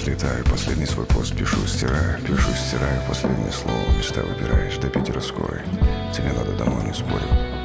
слетаю, последний свой пост пишу, стираю, последнее слово. Места выбираешь, до Питера скорой. Тебе надо домой, не спорю.